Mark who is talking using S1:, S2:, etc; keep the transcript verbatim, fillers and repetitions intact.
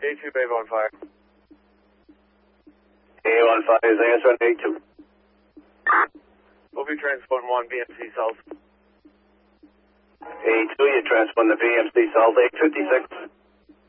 S1: A two, Bay on fire.
S2: A one five is answering A two.
S1: We'll be transporting one B M C South.
S2: A two, you're transporting the B M C South, eight fifty-six.